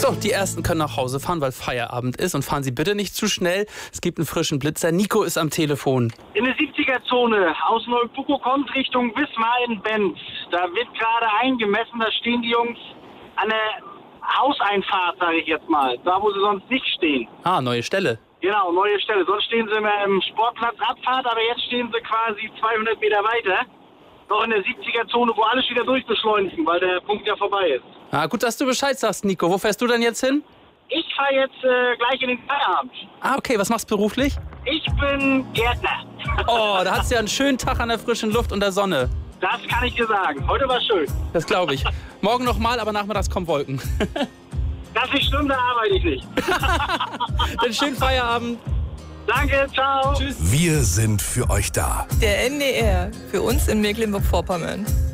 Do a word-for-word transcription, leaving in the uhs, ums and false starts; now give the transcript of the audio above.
So, die Ersten können nach Hause fahren, weil Feierabend ist. Und fahren Sie bitte nicht zu schnell. Es gibt einen frischen Blitzer. Nico ist am Telefon. In der siebziger-Zone aus Neupuko kommt Richtung Wismar-Benz. Da wird gerade eingemessen, da stehen die Jungs an der Hauseinfahrt, sage ich jetzt mal. Da, wo sie sonst nicht stehen. Ah, neue Stelle. Genau, neue Stelle. Sonst stehen sie immer im Sportplatz Abfahrt, aber jetzt stehen sie quasi zweihundert Meter weiter. Noch in der siebziger-Zone, wo alles wieder durchbeschleunigen, weil der Punkt ja vorbei ist. Ah, gut, dass du Bescheid sagst, Nico. Wo fährst du denn jetzt hin? Ich fahre jetzt äh, gleich in den Feierabend. Ah, okay. Was machst du beruflich? Ich bin Gärtner. Oh, da hast du ja einen schönen Tag an der frischen Luft und der Sonne. Das kann ich dir sagen. Heute war schön. Das glaube ich. Morgen nochmal, aber nachmittags kommen Wolken. Das ist schlimm, da arbeite ich nicht. Dann schönen Feierabend. Danke, ciao. Tschüss. Wir sind für euch da. Der N D R, für uns in Mecklenburg-Vorpommern.